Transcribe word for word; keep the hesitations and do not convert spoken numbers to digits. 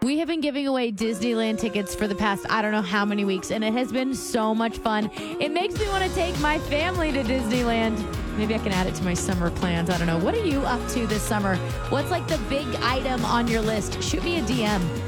We have been giving away Disneyland tickets for the past, I don't know how many weeks, and it has been so much fun. It makes me want to take my family to Disneyland. Maybe I can add it to my summer plans. I don't know. What are you up to this summer? What's like the big item on your list? Shoot me a D M